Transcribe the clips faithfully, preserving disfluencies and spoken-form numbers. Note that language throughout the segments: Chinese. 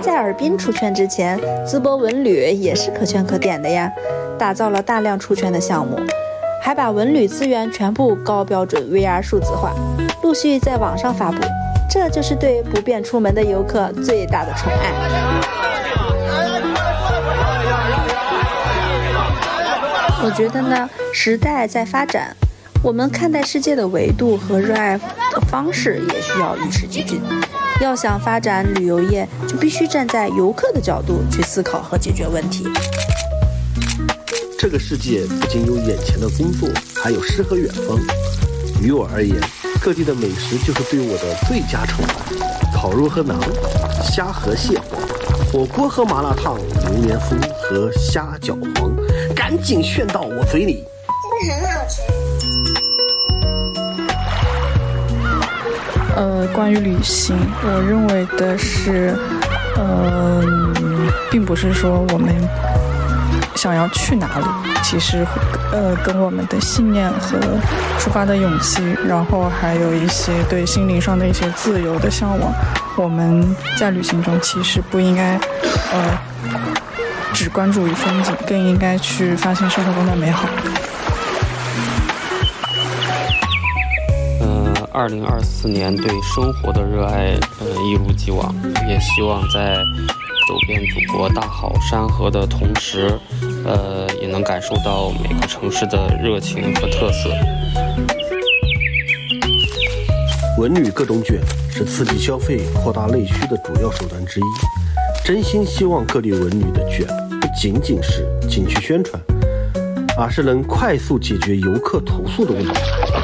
在尔滨出圈之前，淄博文旅也是可圈可点的呀，打造了大量出圈的项目，还把文旅资源全部高标准 V R 数字化，陆续在网上发布。这就是对不便出门的游客最大的宠爱。我觉得呢，时代在发展，我们看待世界的维度和热爱的方式也需要与时俱进。要想发展旅游业，就必须站在游客的角度去思考和解决问题。 这个世界不仅有眼前的工作，还有诗和远方。于我而言，各地的美食就是对我的最佳宠爱。烤肉和馕，虾和蟹黄，火锅和麻辣烫，油莲酥和虾饺黄，赶紧炫到我嘴里。 真的很好吃。 呃，关于旅行，我认为的是，呃，并不是说我们想要去哪里，其实呃跟我们的信念和出发的勇气，然后还有一些对心灵上的一些自由的向往，我们在旅行中其实不应该呃只关注于风景，更应该去发现生活中的美好。 二零二四年对生活的热爱，呃，一如既往，也希望在走遍祖国大好山河的同时，呃，也能感受到每个城市的热情和特色。 文旅各种卷是刺激消费、扩大内需的主要手段之一。真心希望各地文旅的卷不仅仅是景区宣传，而是能快速解决游客投诉的问题。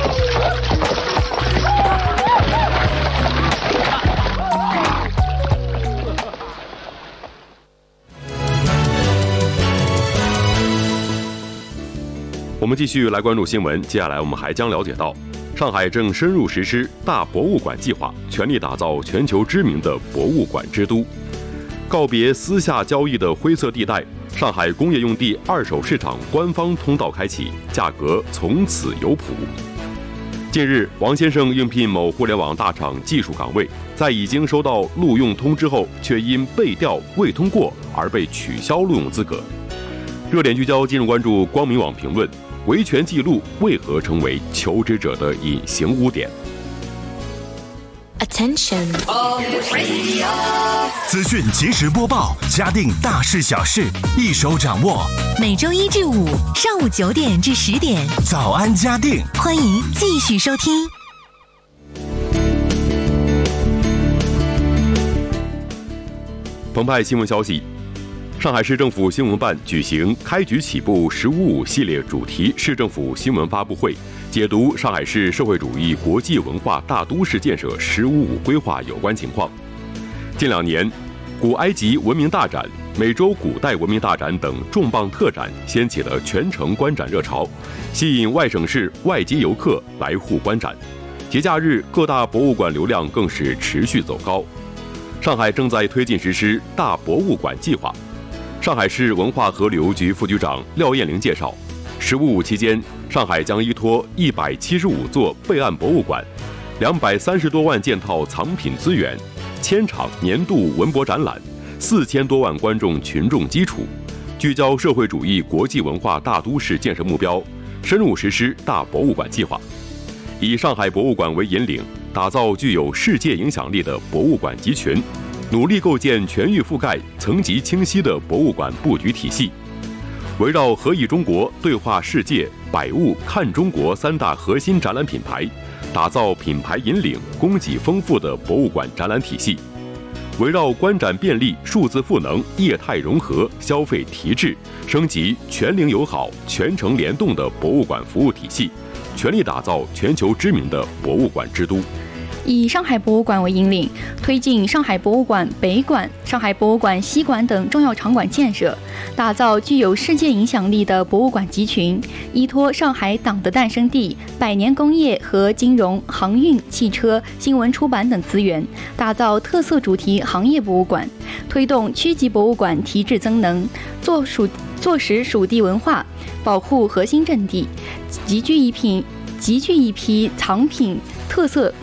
我们继续来关注新闻，接下来我们还将了解到，上海正深入实施大博物馆计划，全力打造全球知名的博物馆之都。告别私下交易的灰色地带，上海工业用地二手市场官方通道开启，价格从此有谱。近日，王先生应聘某互联网大厂技术岗位，在已经收到录用通知后，却因被调未通过而被取消录用资格。热点聚焦，进入关注光明网评论。维权记录为何成为求职者的隐形污点 ？Attention！ 资讯及时播报，嘉定大事小事一手掌握。 每周一至五上午九点至十点， 早安嘉定， 欢迎继续收听。 澎湃新闻消息。上海市政府新闻办举行开局起步十五五系列主题市政府新闻发布会，解读上海市社会主义国际文化大都市建设十五五规划有关情况。近两年，古埃及文明大展、美洲古代文明大展等重磅特展掀起了全城观展热潮，吸引外省市外籍游客来沪观展。节假日各大博物馆流量更是持续走高。上海正在推进实施大博物馆计划。上海市文化和旅游局副局长廖艳玲介绍，十五五期间，上海将依托一百七十五座备案博物馆、两百三十多万件套藏品资源、千场年度文博展览、四千多万观众群众基础，聚焦社会主义国际文化大都市建设目标，深入实施大博物馆计划，以上海博物馆为引领，打造具有世界影响力的博物馆集群。努力构建全域覆盖、层级清晰的博物馆布局体系，围绕合意中国、对话世界、百物看中国三大核心展览品牌，打造品牌引领、供给丰富的博物馆展览体系；围绕观展便利、数字赋能、业态融合、消费提质，升级全龄友好、全程联动的博物馆服务体系，全力打造全球知名的博物馆之都。 以上海博物馆为引领，推进上海博物馆北馆、上海博物馆西馆等重要场馆建设，打造具有世界影响力的博物馆集群，依托上海党的诞生地、百年工业和金融、航运、汽车、新闻出版等资源，打造特色主题行业博物馆，推动区级博物馆提质增能，做属做实属地文化，保护核心阵地，集聚一批集聚一批藏品特色。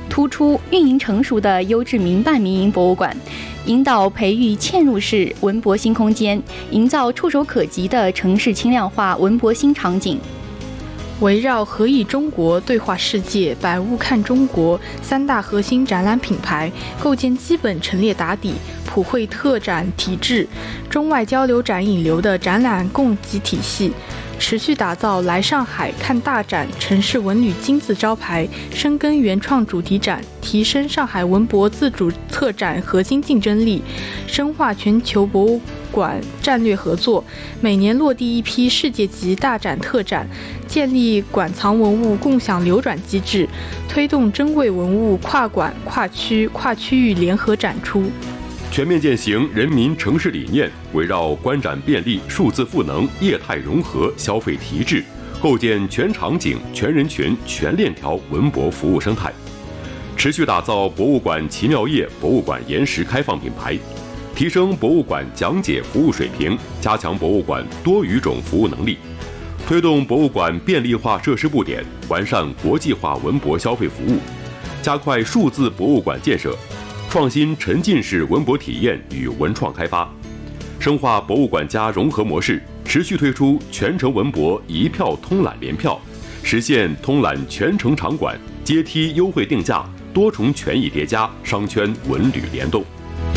突出运营成熟的优质民办民营博物馆，引导培育嵌入式文博新空间，营造触手可及的城市轻量化文博新场景。 围绕何以中国、对话世界、百物看中国三大核心展览品牌，构建基本陈列打底、普惠特展体制、中外交流展引流的展览供给体系，持续打造来上海看大展城市文旅金字招牌，深耕原创主题展，提升上海文博自主策展核心竞争力，深化全球博物馆战略合作，每年落地一批世界级大展特展，建立馆藏文物共享流转机制，推动珍贵文物跨馆、跨区、跨区域联合展出。 全面践行人民城市理念，围绕观展便利、数字赋能、业态融合、消费提质，构建全场景、全人群、全链条文博服务生态，持续打造博物馆奇妙夜、博物馆延时开放品牌，提升博物馆讲解服务水平，加强博物馆多语种服务能力，推动博物馆便利化设施布点，完善国际化文博消费服务，加快数字博物馆建设，创新沉浸式文博体验与文创开发，深化博物馆加融合模式，持续推出全程文博一票通览联票，实现通览全程场馆，阶梯优惠定价，多重权益叠加，商圈文旅联动。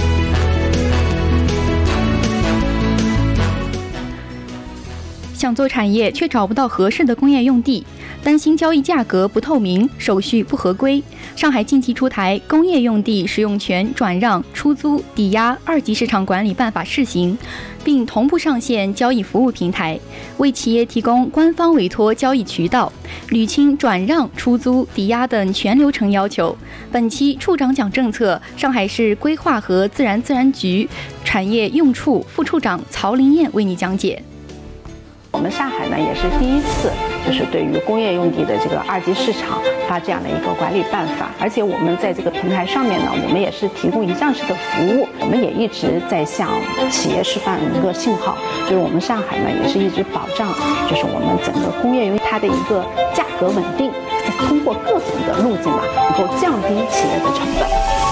想做产业却找不到合适的工业用地，担心交易价格不透明、手续不合规。上海近期出台《工业用地使用权转让、出租、抵押二级市场管理办法》试行，并同步上线交易服务平台，为企业提供官方委托交易渠道，捋清转让、出租、抵押等全流程要求。本期处长讲政策，上海市规划和自然自然局产业用处副处长曹林燕为你讲解。 我们上海呢也是第一次，就是对于工业用地的这个二级市场发这样的一个管理办法，而且我们在这个平台上面呢，我们也是提供一站式的服务，我们也一直在向企业释放一个信号，就是我们上海呢也是一直保障，就是我们整个工业用地它的一个价格稳定，通过各种的路径吧，能够降低企业的成本。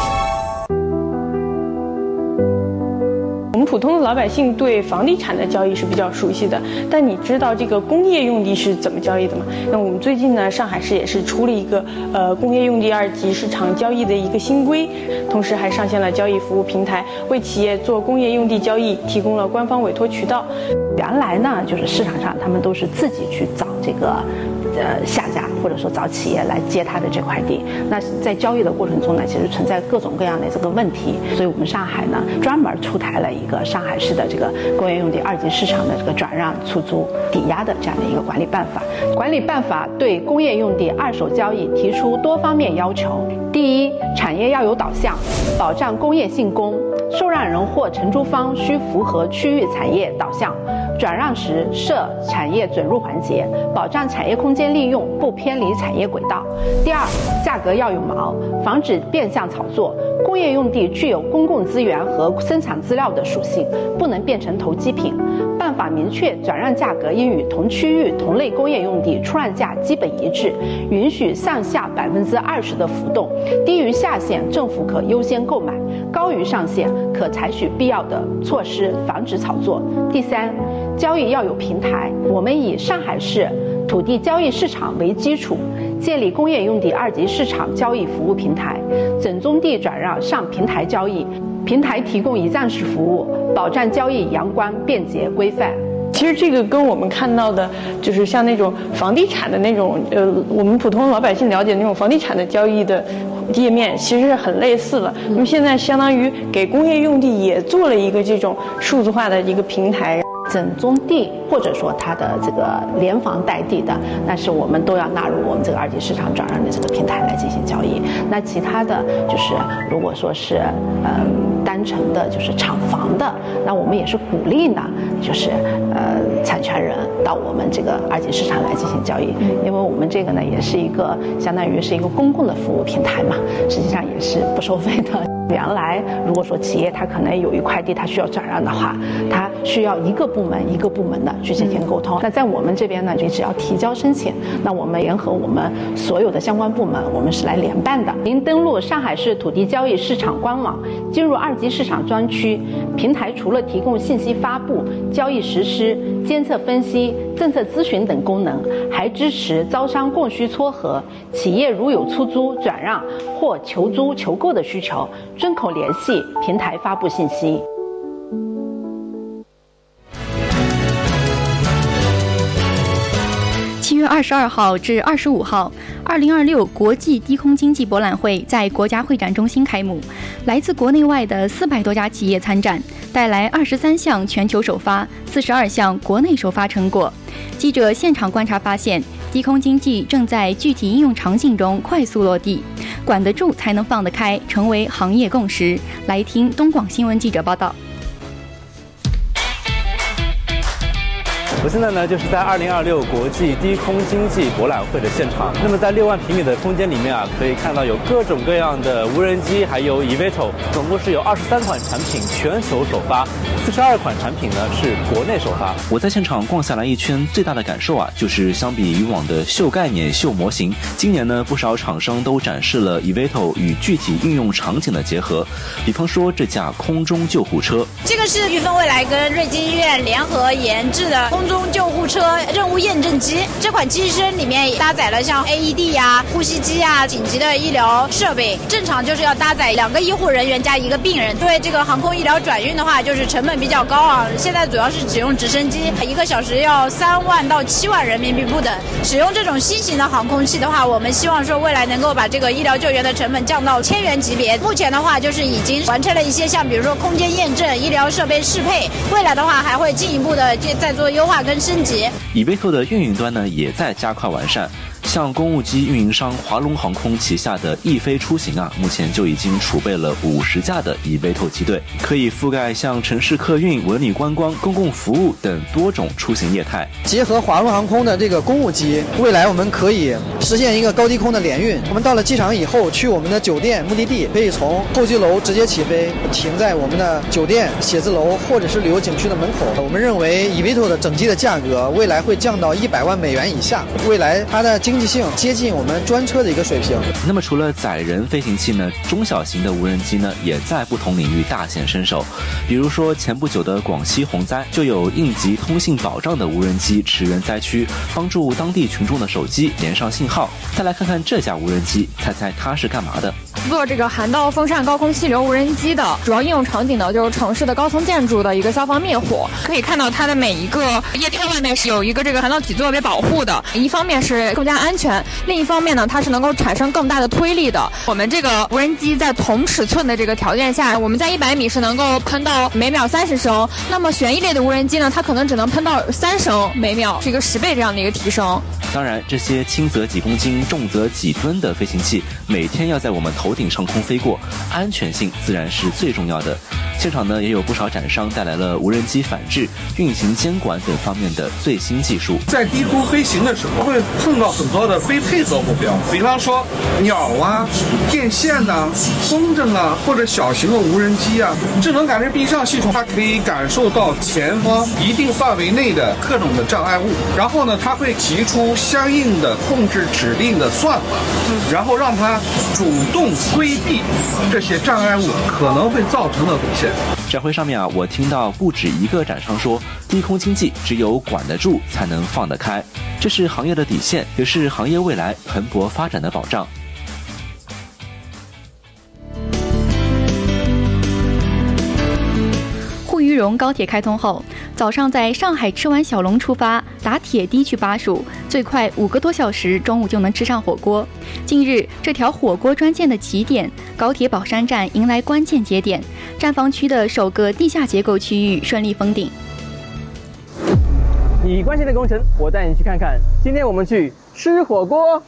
我们普通的老百姓对房地产的交易是比较熟悉的，但你知道这个工业用地是怎么交易的吗？那我们最近呢，上海市也是出了一个呃工业用地二级市场交易的一个新规，同时还上线了交易服务平台，为企业做工业用地交易提供了官方委托渠道。 原来呢，就是市场上他们都是自己去找这个呃下家，或者说找企业来接他的这块地。那在交易的过程中呢，其实存在各种各样的这个问题，所以我们上海呢专门出台了一个上海市的这个工业用地二级市场的这个转让、出租、抵押的这样的一个管理办法。管理办法对工业用地二手交易提出多方面要求：第一，产业要有导向，保障工业性工，受让人或承租方需符合区域产业导向。转让时设产业准入环节，保障产业空间利用不偏离产业轨道。第二，价格要有毛，防止变相炒作。工业用地具有公共资源和生产资料的属性，不能变成投机品。办法明确转让价格应与同区域同类工业用地出让价基本一致，允许上下百分之二十的浮动，低于下限政府可优先购买，高于上限可采取必要的措施防止炒作。第三，交易要有平台，我们以上海市土地交易市场为基础，建立工业用地二级市场交易服务平台，整宗地转让上平台交易，平台提供一站式服务，保障交易阳光、便捷、规范。 其实这个跟我们看到的，就是像那种房地产的那种，呃，我们普通老百姓了解那种房地产的交易的页面，其实是很类似的。那么现在相当于给工业用地也做了一个这种数字化的一个平台。 整宗地或者说它的这个连房带地的，但是我们都要纳入我们这个二级市场转让的这个平台来进行交易。那其他的就是如果说是嗯单纯的就是厂房的，那我们也是鼓励呢，就是呃产权人到我们这个二级市场来进行交易，因为我们这个呢也是一个相当于是一个公共的服务平台嘛，实际上也是不收费的。 原来如果说企业它可能有一块地它需要转让的话，它需要一个部门一个部门的去进行沟通。那在我们这边呢，你只要提交申请，那我们联合我们所有的相关部门，我们是来联办的。您登录上海市土地交易市场官网，进入二级市场专区，平台除了提供信息发布、交易实施、监测分析、政策咨询等功能，还支持招商供需撮合。企业如有出租、转让或求租、求购的需求，遵口联系平台发布信息。 七月二十二号至二十五号，二零二六国际低空经济博览会在国家会展中心开幕，来自国内外的四百多家企业参展，带来二十三项全球首发、四十二项国内首发成果。记者现场观察发现，低空经济正在具体应用场景中快速落地，管得住才能放得开，成为行业共识。来听东广新闻记者报道。 我现在呢，就是在二零二六国际低空经济博览会的现场。那么在六万平米的空间里面啊，可以看到有各种各样的无人机，还有 E V T O， 总共是有二十三款产品全球首发，四十二款产品呢是国内首发。 我在现场逛下来一圈，最大的感受啊，就是相比以往的秀概念、秀模型，今年呢不少厂商都展示了 E V T O 与具体应用场景的结合。比方说这架空中救护车， 这个是裕丰未来跟瑞金医院联合研制的空中救护车任务验证机。这款机身里面搭载了像 A E D 呀、呼吸机呀、紧急的医疗设备。正常就是要搭载两个医护人员加一个病人。因为这个航空医疗转运的话，就是成本比较高啊。现在主要是只用直升机，一个小时要三万到七万人民币不等。使用这种新型的航空器的话，我们希望说未来能够把这个医疗救援的成本降到千元级别。目前的话，就是已经完成了一些像比如说空间验证、医疗设备适配，未来的话还会进一步的再做优化跟升级。 E V T O 的运营端呢，也在加快完善。像公务机运营商华龙航空旗下的易飞出行啊，目前就已经储备了五十架的 E V T O 机队，可以覆盖像城市客运、文旅观光、公共服务等多种出行业态。 结合华龙航空的这个公务机，未来我们可以实现一个高低空的联运。我们到了机场以后，去我们的酒店目的地，可以从候机楼直接起飞，停在我们的酒店、写字楼或者是旅游景区的门口。我们认为 E V T O 的整机的价格未来会降到一百万美元以下，未来它的经济性接近我们专车的一个水平。 那么除了载人飞行器呢，中小型的无人机呢也在不同领域大显身手。比如说前不久的广西洪灾，就有应急通信保障的无人机驰援灾区，帮助当地群众的手机连上信号。再来看看这架无人机，猜猜它是干嘛的？ 做这个涵道风扇高空气流无人机的主要应用场景呢，就是城市的高层建筑的一个消防灭火。可以看到它的每一个叶片外面是有一个这个涵道体作为保护的，一方面是更加安全，另一方面呢，它是能够产生更大的推力的。我们这个无人机在同尺寸的这个条件下，我们在一百米是能够喷到每秒三十升，那么旋翼类的无人机呢，它可能只能喷到三升每秒，是一个十倍这样的一个提升。 当然，这些轻则几公斤、重则几吨的飞行器，每天要在我们头顶上空飞过，安全性自然是最重要的。现场呢，也有不少展商带来了无人机反制、运行监管等方面的最新技术。 在低空飞行的时候，会碰到很多的非配合目标，比方说鸟啊、电线呐、啊、风筝啊，或者小型的无人机啊。智能感知避障系统，它可以感受到前方一定范围内的各种的障碍物，然后呢，它会提出相应的控制指令的算法，然后让它主动规避这些障碍物可能会造成的危险。 展会上面啊，我听到不止一个展商说，低空经济只有管得住才能放得开，这是行业的底线，也是行业未来蓬勃发展的保障。 沪渝蓉高铁开通后，早上在上海吃完小龙出发，打铁的去巴蜀，最快五个多小时，中午就能吃上火锅。近日，这条火锅专线的起点高铁宝山站迎来关键节点，站房区的首个地下结构区域顺利封顶。 你关心的工程，我带你去看看。今天我们去吃火锅。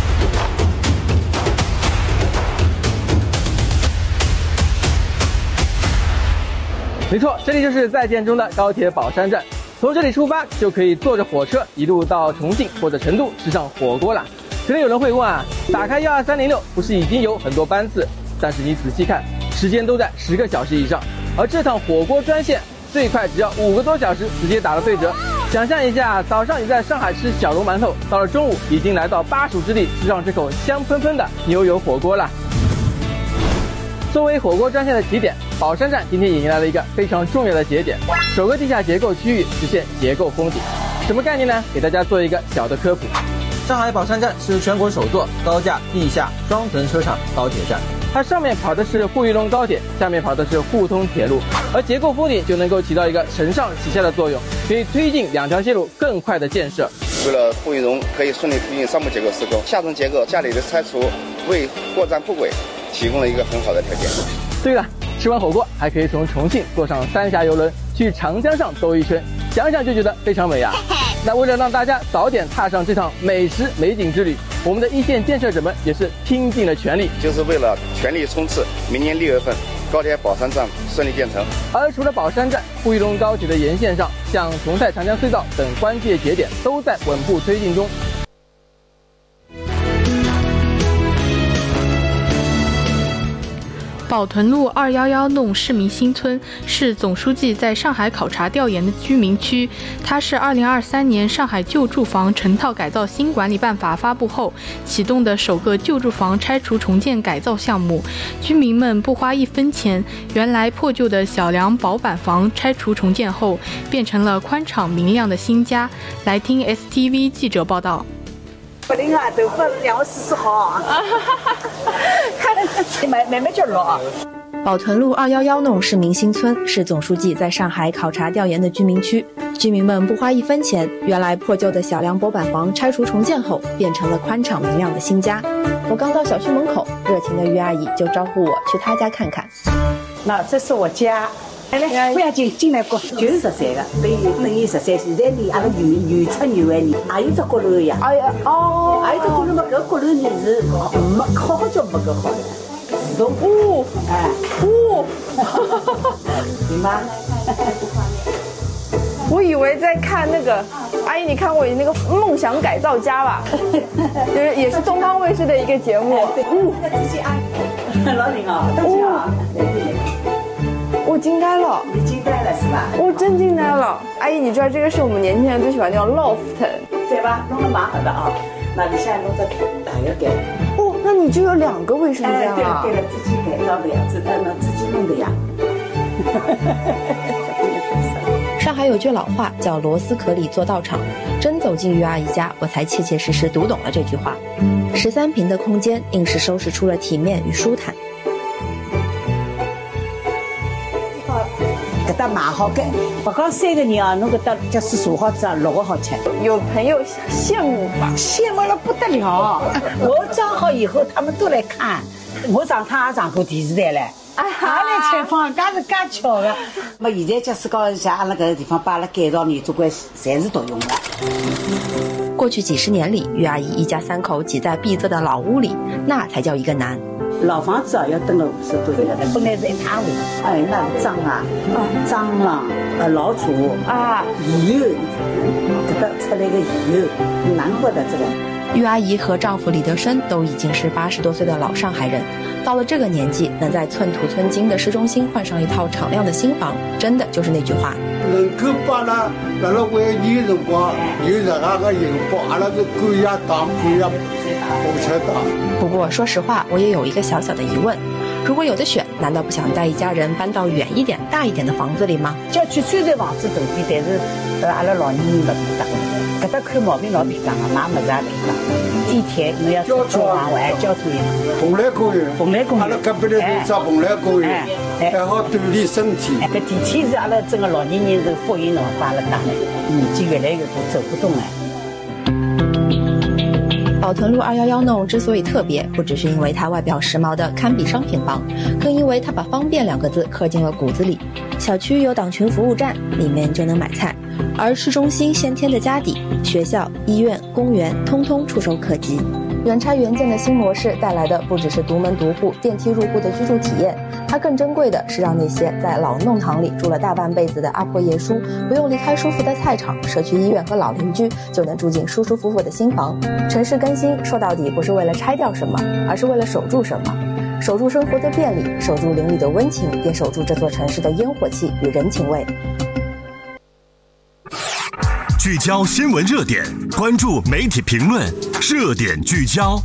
没错，这里就是在建中的高铁宝山站。从这里出发，就可以坐着火车一路到重庆或者成都吃上火锅了。可能有人会问啊，打开一二三零六不是已经有很多班次？但是你仔细看， 时间都在十个小时以上。而这趟火锅专线最快只要五个多小时，直接打了对折。想象一下，早上你在上海吃小笼馒头，到了中午已经来到巴蜀之地，吃上这口香喷喷的牛油火锅了。作为火锅专线的起点，宝山站今天也迎来了一个非常重要的节点，首个地下结构区域实现结构封顶。什么概念呢？给大家做一个小的科普。 上海宝山站是全国首座高架地下双层车厂高铁站， 它上面跑的是沪渝龙高铁，下面跑的是沪通铁路，而结构封顶就能够起到一个承上启下的作用，可以推进两条线路更快的建设。 为了沪渝龙可以顺利推进上部结构施工，下层结构架垒的拆除为过站铺轨提供了一个很好的条件。 对了，吃完火锅还可以从重庆坐上三峡游轮去长江上兜一圈，想想就觉得非常美啊。那为了让大家早点踏上这趟美食美景之旅，我们的一线建设者们也是拼尽了全力， 就是为了全力冲刺明年六月份高铁宝山站顺利建成。 而除了宝山站，沪渝龙高铁的沿线上，像琼菜长江隧道等关键节点都在稳步推进中。 宝屯路二一一弄市民新村是总书记在上海考察调研的居民区，它是二零二三年上海旧住房成套改造新管理办法发布后启动的首个旧住房拆除重建改造项目。居民们不花一分钱，原来破旧的小梁薄板房拆除重建后，变成了宽敞明亮的新家。来听 S T V 记者报道。 不灵啊，头发让我试试好。看，慢慢慢叫落啊。 宝屯路二一一弄市民新村是总书记在上海考察调研的居民区，居民们不花一分钱，原来破旧的小梁薄板房拆除重建后，变成了宽敞明亮的新家。我刚到小区门口，热情的于阿姨就招呼我去她家看看。 那这是我家。来来，不要紧，进来过，就是十三个，等于等于十三。现在呢，阿拉原原出原来呢，还有只高楼呀。哎呀，哦，还有只高楼嘛，搿高楼呢是没好好叫没搿好了，自动哦，哎，哦，对吗？ 我以为在看那个，阿姨，你看过那个《梦想改造家》吧？就是也是东方卫视的一个节目。 哦，自己阿姨，老林啊，大家好。 我惊呆了， 你惊呆了是吧？ 我真惊呆了，阿姨，你知道这个是我们年轻人最喜欢那种 loft， 对吧？弄得蛮好的啊，那你现在弄这大一点。 哦，那你就有两个卫生间啊？ 啊？ 对了，对了，自己改造的呀，这他们自己弄的呀。 上海有句老话叫螺丝壳里做道场，真走进于阿姨家，我才切切实实读懂了这句话。十三平的空间硬是收拾出了体面与舒坦。 搿搭蛮好干，不讲三个人啊，侬搿搭假使坐好子啊，六个好吃。 有朋友羡慕吧？ 羡慕了不得了！我装好以后，他们都来看。我上趟也上过电视台嘞，也来采访，搿是介巧的。么现在假使讲像阿拉搿个地方把阿拉改造呢，总归侪是独用的。 过去几十年里，于阿姨一家三口挤在闭塞的老屋里，那才叫一个难。 老房子啊，要蹲了五十多年了，本来是一塌糊涂，哎，那是脏啊，啊，蟑螂，呃，老鼠啊，蚁油，搿搭出来个蚁油，难过的这个。 于阿姨和丈夫李德生都已经是八十多岁的老上海人，到了这个年纪，能在寸土寸金的市中心换上一套敞亮的新房，真的就是那句话。 能够把那那了为你辰光有人家个幸福，阿拉是狗也当，狗也不吃当。 不过说实话，我也有一个小小的疑问：如果有的选，难道不想带一家人搬到远一点、大一点的房子里吗？ 郊区虽然房子大点，但是呃，阿拉老年人勿大的，搿搭看毛病老便当个，买物事也便当。地铁侬要坐交往还交通员， 蓬莱公园， 蓬莱公园， 阿拉隔壁头是蓬莱公园，还好锻炼身体。 搿地铁是阿拉整个老年人这个福音喏，把阿拉打的年纪越来越大，走不动了。 宝屯路二一一弄之所以特别，不只是因为它外表时髦的堪比商品房，更因为它把方便两个字刻进了骨子里。小区有党群服务站，里面就能买菜，而市中心先天的家底，学校、医院、公园通通触手可及。原拆原建的新模式带来的不只是独门独户、电梯入户的居住体验，它更珍贵的是让那些在老弄堂里住了大半辈子的阿婆爷叔，不用离开舒服的菜场、社区医院和老邻居，就能住进舒舒服服的新房。城市更新说到底不是为了拆掉什么，而是为了守住什么。 守住生活的便利，守住邻里的温情，也守住这座城市的烟火气与人情味。 聚焦新闻热点，关注媒体评论，热点聚焦。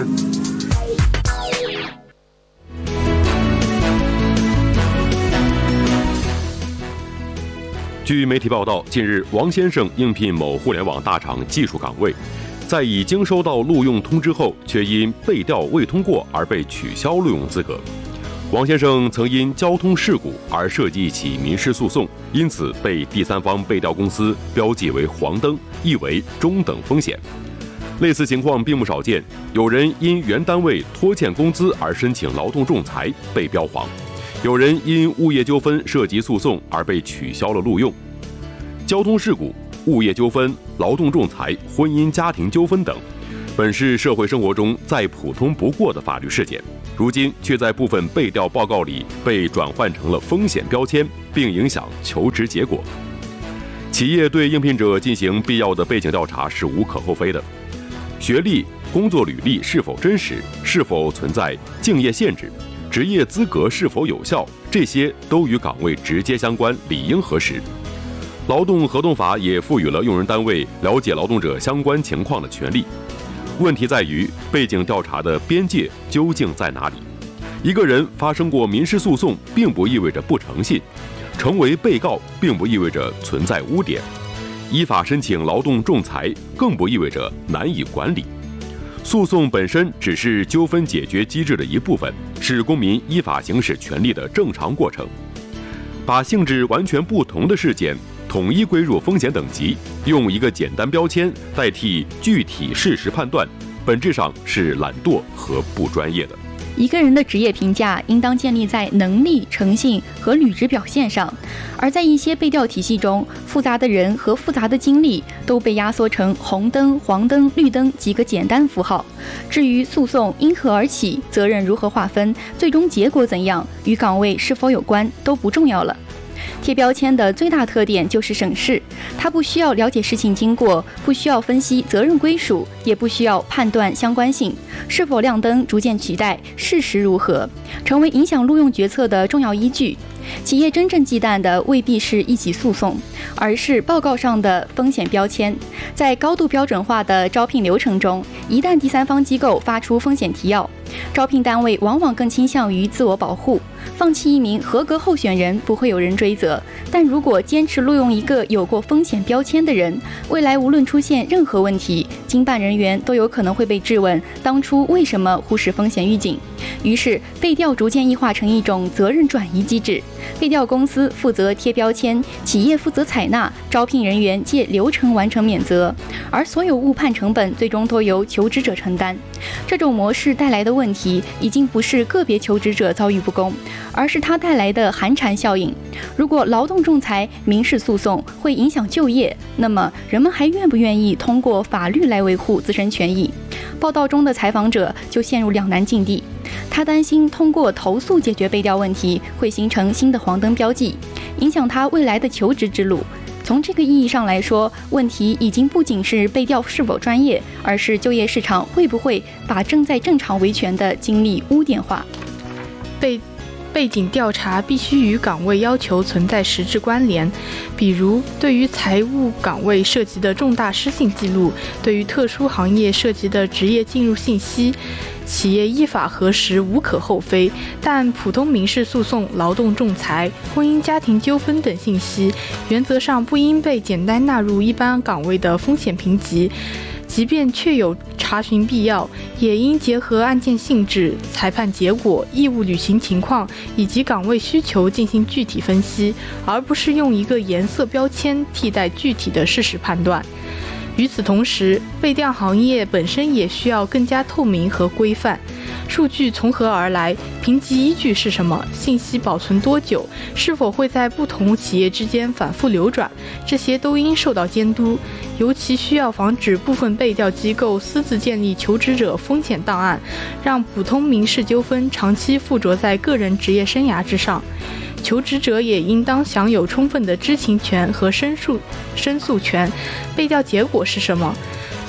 据媒体报道，近日王先生应聘某互联网大厂技术岗位，在已经收到录用通知后，却因被调未通过而被取消录用资格。王先生曾因交通事故而涉及一起民事诉讼，因此被第三方被调公司标记为黄灯，意为中等风险。类似情况并不少见，有人因原单位拖欠工资而申请劳动仲裁被标黄，有人因物业纠纷涉及诉讼而被取消了录用。交通事故、物业纠纷、劳动仲裁、婚姻家庭纠纷等，本是社会生活中再普通不过的法律事件，如今却在部分被调报告里被转换成了风险标签，并影响求职结果。企业对应聘者进行必要的背景调查是无可厚非的，学历、工作履历是否真实，是否存在竞业限制，职业资格是否有效，这些都与岗位直接相关，理应核实。劳动合同法也赋予了用人单位了解劳动者相关情况的权利。问题在于背景调查的边界究竟在哪里？一个人发生过民事诉讼，并不意味着不诚信；成为被告，并不意味着存在污点；依法申请劳动仲裁，更不意味着难以管理。诉讼本身只是纠纷解决机制的一部分，是公民依法行使权利的正常过程。把性质完全不同的事件统一归入风险等级，用一个简单标签代替具体事实判断，本质上是懒惰和不专业的。 一个人的职业评价应当建立在能力、诚信和履职表现上，而在一些被调体系中，复杂的人和复杂的经历都被压缩成红灯、黄灯、绿灯几个简单符号。至于诉讼因何而起，责任如何划分，最终结果怎样，与岗位是否有关都不重要了。贴标签的最大特点就是省事，它不需要了解事情经过，不需要分析责任归属，也不需要判断相关性，是否亮灯逐渐取代事实如何，成为影响录用决策的重要依据。企业真正忌惮的未必是一起诉讼，而是报告上的风险标签。在高度标准化的招聘流程中，一旦第三方机构发出风险提要，招聘单位往往更倾向于自我保护，放弃一名合格候选人不会有人追责，但如果坚持录用一个有过风险标签的人，未来无论出现任何问题，经办人员都有可能会被质问当初为什么忽视风险预警。于是被调逐渐异化成一种责任转移机制，被调公司负责贴标签，企业负责采纳，招聘人员借流程完成免责，而所有误判成本最终都由求职者承担。这种模式带来的问题已经不是个别求职者遭遇不公，而是它带来的寒蝉效应。如果劳动仲裁、民事诉讼会影响就业，那么人们还愿不愿意通过法律来维护自身权益？报道中的采访者就陷入两难境地，他担心通过投诉解决被调问题会形成新的黄灯标记，影响他未来的求职之路。从这个意义上来说，问题已经不仅是被调是否专业，而是就业市场会不会把正在正常维权的经历污点化。 被背景调查必须与岗位要求存在实质关联，比如对于财务岗位涉及的重大失信记录，对于特殊行业涉及的职业进入信息，企业依法核实无可厚非，但普通民事诉讼、劳动仲裁、婚姻家庭纠纷等信息，原则上不应被简单纳入一般岗位的风险评级。即便确有查询必要，也应结合案件性质、裁判结果、义务履行情况以及岗位需求进行具体分析，而不是用一个颜色标签替代具体的事实判断。与此同时，被调行业本身也需要更加透明和规范。数据从何而来？评级依据是什么？信息保存多久？是否会在不同企业之间反复流转？这些都应受到监督。尤其需要防止部分被调机构私自建立求职者风险档案，让普通民事纠纷长期附着在个人职业生涯之上。求职者也应当享有充分的知情权和申诉申诉权。被调结果是什么？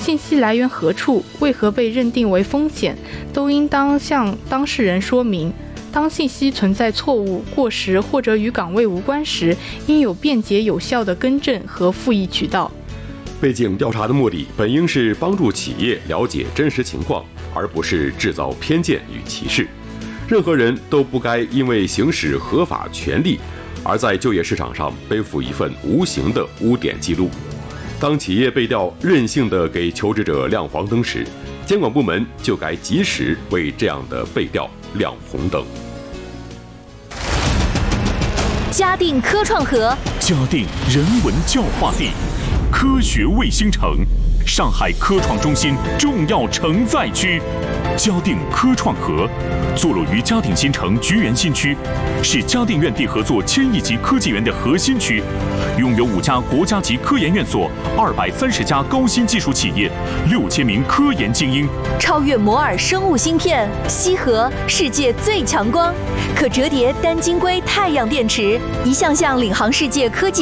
信息来源何处，为何被认定为风险，都应当向当事人说明。当信息存在错误、过时或者与岗位无关时，应有便捷有效的更正和复议渠道。 背景调查的目的本应是帮助企业了解真实情况，而不是制造偏见与歧视。任何人都不该因为行使合法权利，而在就业市场上背负一份无形的污点记录。当企业背调任性地给求职者亮黄灯时，监管部门就该及时为这样的背调亮红灯。 嘉定科创河， 嘉定人文教化地，科学卫星城，上海科创中心重要承载区。嘉定科创河坐落于嘉定新城菊园新区，是嘉定院地合作千亿级科技园的核心区，拥有五家国家级科研院所、二百三十家高新技术企业、六千名科研精英。 超越摩尔生物芯片，硒核世界最强光，可折叠单晶硅太阳电池，一项项领航世界科技